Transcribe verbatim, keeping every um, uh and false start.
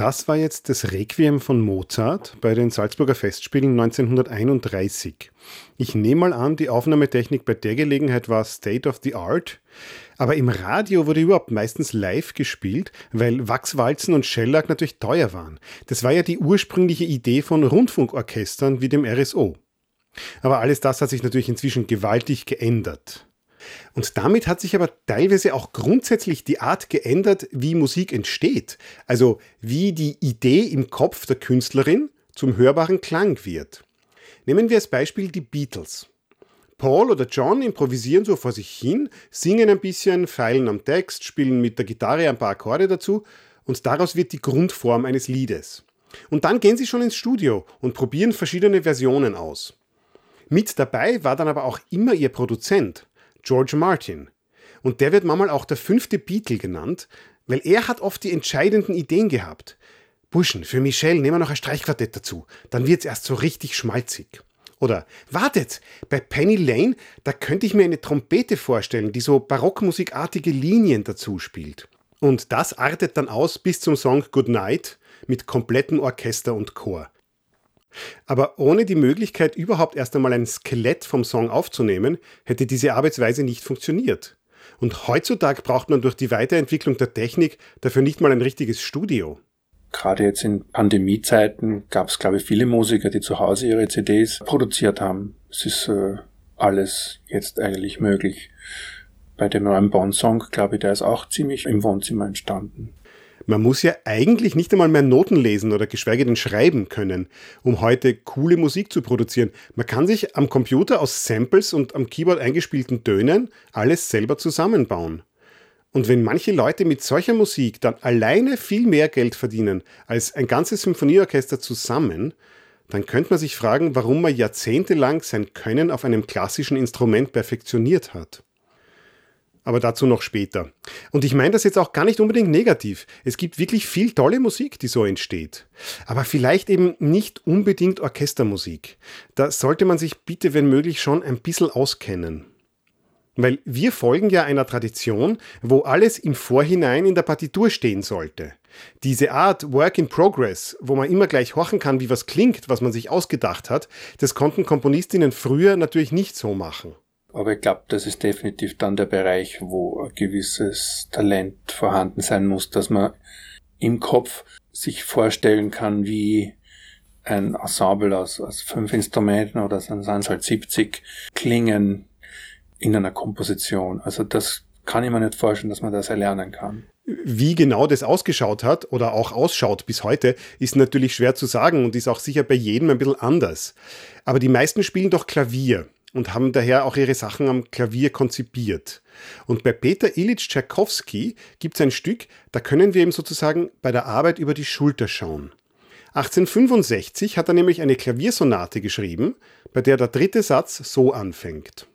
Das war jetzt das Requiem von Mozart bei den Salzburger Festspielen neunzehnhunderteinunddreißig. Ich nehme mal an, die Aufnahmetechnik bei der Gelegenheit war State of the Art, aber im Radio wurde überhaupt meistens live gespielt, weil Wachswalzen und Schellack natürlich teuer waren. Das war ja die ursprüngliche Idee von Rundfunkorchestern wie dem R S O. Aber alles das hat sich natürlich inzwischen gewaltig geändert. Und damit hat sich aber teilweise auch grundsätzlich die Art geändert, wie Musik entsteht. Also wie die Idee im Kopf der Künstlerin zum hörbaren Klang wird. Nehmen wir als Beispiel die Beatles. Paul oder John improvisieren so vor sich hin, singen ein bisschen, feilen am Text, spielen mit der Gitarre ein paar Akkorde dazu und daraus wird die Grundform eines Liedes. Und dann gehen sie schon ins Studio und probieren verschiedene Versionen aus. Mit dabei war dann aber auch immer ihr Produzent, George Martin. Und der wird manchmal auch der fünfte Beatle genannt, weil er hat oft die entscheidenden Ideen gehabt. Burschen, für Michelle nehmen wir noch ein Streichquartett dazu, dann wird's erst so richtig schmalzig. Oder, wartet, bei Penny Lane, da könnte ich mir eine Trompete vorstellen, die so barockmusikartige Linien dazu spielt. Und das artet dann aus bis zum Song Good Night mit komplettem Orchester und Chor. Aber ohne die Möglichkeit, überhaupt erst einmal ein Skelett vom Song aufzunehmen, hätte diese Arbeitsweise nicht funktioniert. Und heutzutage braucht man durch die Weiterentwicklung der Technik dafür nicht mal ein richtiges Studio. Gerade jetzt in Pandemiezeiten gab es, glaube ich, viele Musiker, die zu Hause ihre C Ds produziert haben. Es ist äh, alles jetzt eigentlich möglich. Bei dem neuen Bond-Song, glaube ich, der ist auch ziemlich im Wohnzimmer entstanden. Man muss ja eigentlich nicht einmal mehr Noten lesen oder geschweige denn schreiben können, um heute coole Musik zu produzieren. Man kann sich am Computer aus Samples und am Keyboard eingespielten Tönen alles selber zusammenbauen. Und wenn manche Leute mit solcher Musik dann alleine viel mehr Geld verdienen als ein ganzes Symphonieorchester zusammen, dann könnte man sich fragen, warum man jahrzehntelang sein Können auf einem klassischen Instrument perfektioniert hat. Aber dazu noch später. Und ich meine das jetzt auch gar nicht unbedingt negativ. Es gibt wirklich viel tolle Musik, die so entsteht. Aber vielleicht eben nicht unbedingt Orchestermusik. Da sollte man sich bitte, wenn möglich, schon ein bisschen auskennen. Weil wir folgen ja einer Tradition, wo alles im Vorhinein in der Partitur stehen sollte. Diese Art Work in Progress, wo man immer gleich horchen kann, wie was klingt, was man sich ausgedacht hat, das konnten Komponistinnen früher natürlich nicht so machen. Aber ich glaube, das ist definitiv dann der Bereich, wo ein gewisses Talent vorhanden sein muss, dass man im Kopf sich vorstellen kann, wie ein Ensemble aus, aus fünf Instrumenten oder sind es halt siebzig klingen in einer Komposition. Also das kann ich mir nicht vorstellen, dass man das erlernen kann. Wie genau das ausgeschaut hat oder auch ausschaut bis heute, ist natürlich schwer zu sagen und ist auch sicher bei jedem ein bisschen anders. Aber die meisten spielen doch Klavier und haben daher auch ihre Sachen am Klavier konzipiert. Und bei Peter Ilyich Tschaikowski gibt es ein Stück, da können wir ihm sozusagen bei der Arbeit über die Schulter schauen. achtzehnhundertfünfundsechzig hat er nämlich eine Klaviersonate geschrieben, bei der der dritte Satz so anfängt.